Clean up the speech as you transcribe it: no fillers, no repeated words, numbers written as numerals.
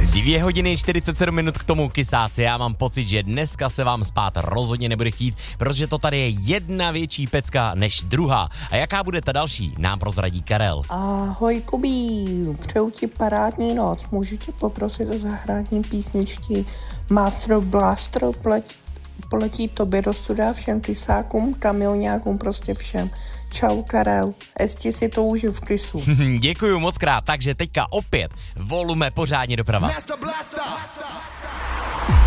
2 hodiny 47 minut k tomu kysáci. Já mám pocit, že dneska se vám spát rozhodně nebude chtít, protože to tady je jedna větší pecka než druhá. A jaká bude ta další, nám prozradí Karel. Ahoj Kubí, přeju ti parádní noc. Můžu tě poprosit o zahrání písničky Master Blaster, poletí tobě do studia, všem kysákům, kamilňákům, prostě všem. Čau Karel, ještě si to užiju v krysu. Děkuju moc krát, takže teďka opět volume pořádně doprava. Master Blaster.